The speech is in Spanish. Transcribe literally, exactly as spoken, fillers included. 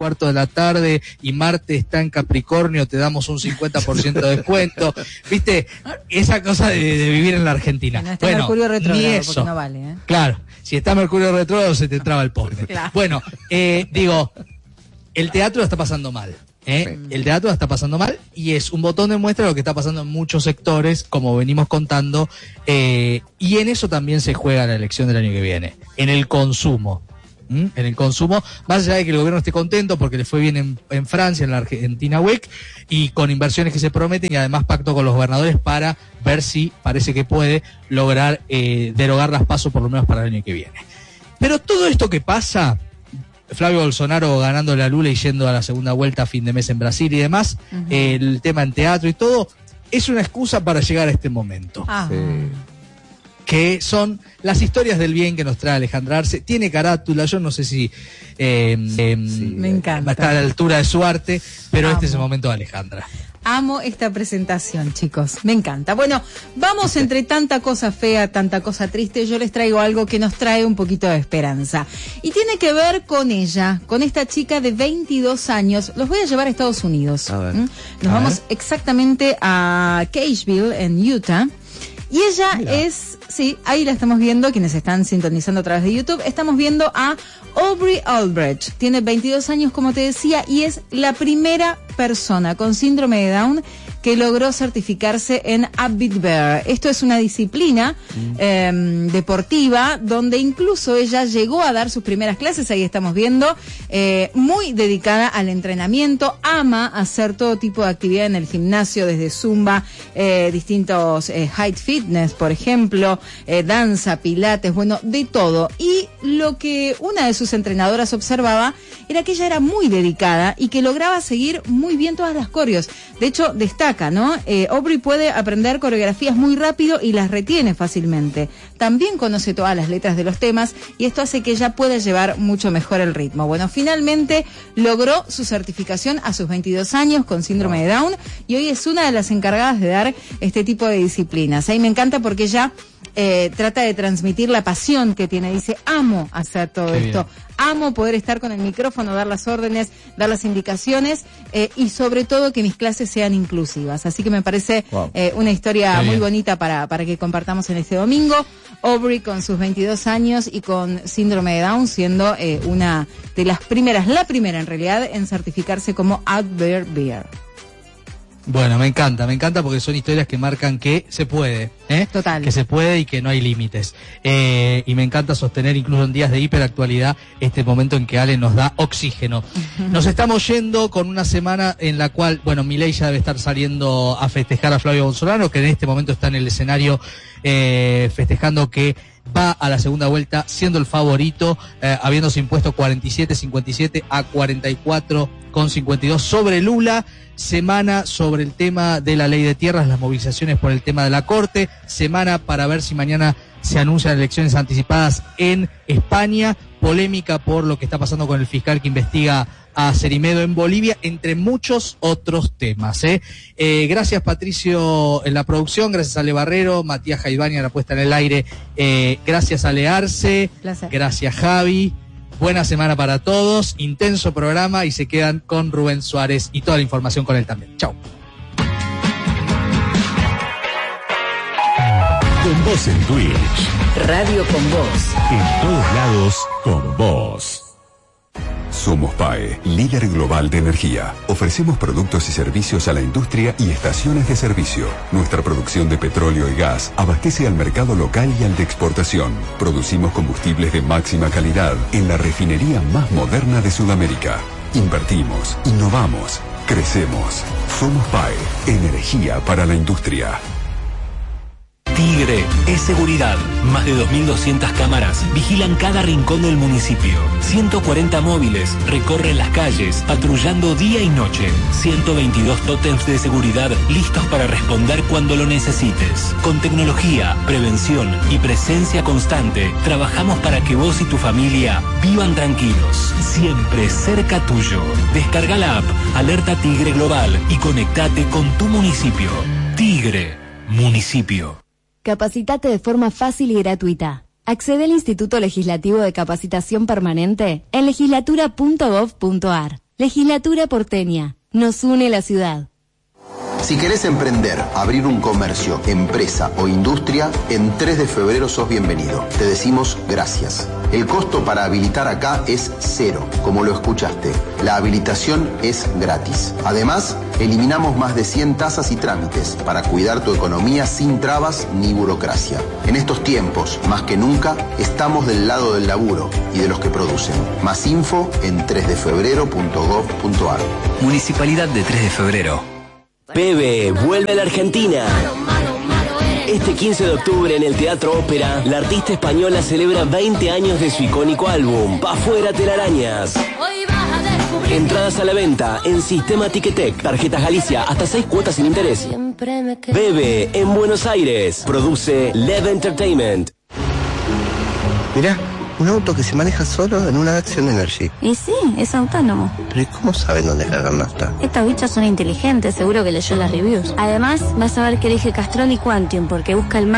cuarto de la tarde y Marte está en Capricornio, te damos un cincuenta por ciento de descuento. ¿Viste? Esa cosa de, de vivir en la Argentina. No está bueno, Mercurio retrógrado, ni eso. porque no vale, ¿eh? Claro, si está Mercurio retrógrado se te traba el poste. Claro. Bueno, eh, digo, el teatro la está pasando mal. ¿Eh? Sí. El teatro la está pasando mal y es un botón de muestra de lo que está pasando en muchos sectores, como venimos contando, eh, y en eso también se juega la elección del año que viene, en el consumo. ¿Mm? En el consumo, más allá de que el gobierno esté contento porque le fue bien en, en Francia, en la Argentina Week, y con inversiones que se prometen y además pacto con los gobernadores para ver si parece que puede lograr eh, derogar las PASO por lo menos para el año que viene. Pero todo esto que pasa, Flavio Bolsonaro ganándole a Lula y yendo a la segunda vuelta a fin de mes en Brasil y demás, uh-huh. eh, el tema en teatro y todo, es una excusa para llegar a este momento. Ah. Sí. Que son las historias del bien que nos trae Alejandra Arce. Tiene carátula, yo no sé si eh, eh, sí, me encanta. Está a la altura de su arte, pero Amo. Este es el momento de Alejandra. Amo esta presentación, chicos. Me encanta. Bueno, vamos entre tanta cosa fea, tanta cosa triste. Yo les traigo algo que nos trae un poquito de esperanza. Y tiene que ver con ella, con esta chica de veintidós años. Los voy a llevar a Estados Unidos. A ver. ¿Mm? Nos A vamos ver. exactamente a Cageville, en Utah. Y ella Mira. es, sí, ahí la estamos viendo, quienes están sintonizando a través de YouTube, estamos viendo a Aubrey Albrecht. Tiene veintidós años, como te decía, y es la primera persona con síndrome de Down que logró certificarse en Upbeat Bear. Esto es una disciplina mm. eh, deportiva donde incluso ella llegó a dar sus primeras clases, ahí estamos viendo, eh, muy dedicada al entrenamiento, ama hacer todo tipo de actividad en el gimnasio, desde zumba, eh, distintos eh, height fitness, por ejemplo, eh, danza, pilates, bueno, de todo. Y lo que una de sus entrenadoras observaba era que ella era muy dedicada y que lograba seguir muy bien todas las coreos. De hecho, destaca, ¿no? Eh, Aubrey puede aprender coreografías muy rápido y las retiene fácilmente. También conoce todas las letras de los temas y esto hace que ella pueda llevar mucho mejor el ritmo. Bueno, finalmente logró su certificación a sus veintidós años con síndrome de Down y hoy es una de las encargadas de dar este tipo de disciplinas. Ahí me encanta porque ella eh, trata de transmitir la pasión que tiene. Dice, amo hacer todo Qué esto. bien. Amo poder estar con el micrófono, dar las órdenes, dar las indicaciones eh, y sobre todo que mis clases sean inclusivas. Así que me parece Wow. eh, una historia Qué muy bien. bonita para, para que compartamos en este domingo. Aubrey con sus veintidós años y con síndrome de Down siendo eh, una de las primeras, la primera en realidad, en certificarse como Upbeat Bear. Bueno, me encanta, me encanta porque son historias que marcan que se puede, ¿eh? Total. Que se puede y que no hay límites. Eh, y me encanta sostener incluso en días de hiperactualidad este momento en que Ale nos da oxígeno. Nos estamos yendo con una semana en la cual, bueno, Milei ya debe estar saliendo a festejar a Flavio Bolsonaro, que en este momento está en el escenario eh, festejando que va a la segunda vuelta siendo el favorito, eh, habiéndose impuesto cuarenta y siete cincuenta y siete a cuarenta y cuatro con cincuenta y dos sobre Lula. Semana sobre el tema de la ley de tierras, las movilizaciones por el tema de la Corte. Semana para ver si mañana se anuncian elecciones anticipadas en España. Polémica por lo que está pasando con el fiscal que investiga a Cerimedo en Bolivia, entre muchos otros temas. ¿eh? Eh, gracias Patricio en la producción, gracias a Ale Barrero, Matías Jaivani a la puesta en el aire, eh, gracias a Ale Arce, Placer. gracias Javi. Buena semana para todos, intenso programa y se quedan con Rubén Suárez y toda la información con él también. Chau. Con vos en Twitch. Radio con Vos. En todos lados, con vos. Somos P A E, líder global de energía. Ofrecemos productos y servicios a la industria y estaciones de servicio. Nuestra producción de petróleo y gas abastece al mercado local y al de exportación. Producimos combustibles de máxima calidad en la refinería más moderna de Sudamérica. Invertimos, innovamos, crecemos. Somos P A E, energía para la industria. Tigre es seguridad. Más de dos mil doscientas cámaras vigilan cada rincón del municipio. ciento cuarenta móviles recorren las calles patrullando día y noche. ciento veintidós tótems de seguridad listos para responder cuando lo necesites. Con tecnología, prevención y presencia constante, trabajamos para que vos y tu familia vivan tranquilos. Siempre cerca tuyo. Descarga la app Alerta Tigre Global y conectate con tu municipio. Tigre, municipio. Capacitate de forma fácil y gratuita. Accede al Instituto Legislativo de Capacitación Permanente en legislatura punto gov punto ar. Legislatura porteña. Nos une la ciudad. Si querés emprender, abrir un comercio, empresa o industria, en tres de febrero sos bienvenido. Te decimos gracias. El costo para habilitar acá es cero, como lo escuchaste. La habilitación es gratis. Además, eliminamos más de cien tasas y trámites para cuidar tu economía sin trabas ni burocracia. En estos tiempos, más que nunca, estamos del lado del laburo y de los que producen. Más info en tres de febrero punto gov punto ar. Municipalidad de tres de febrero. Pepe vuelve a la Argentina. Este quince de octubre en el Teatro Ópera, la artista española celebra veinte años de su icónico álbum, Pa' Fuera Telarañas. Entradas a la venta en Sistema Ticketek, Tarjetas Galicia, hasta seis cuotas sin interés. Bebe en Buenos Aires. Produce Lev Entertainment. Mirá, un auto que se maneja solo en una Action Energy. Y sí, es autónomo. Pero ¿y cómo saben dónde cargar nafta? Estos bichos son inteligentes, seguro que leyó las reviews. Además, vas a ver que elige Castrol y Quantium porque busca el máximo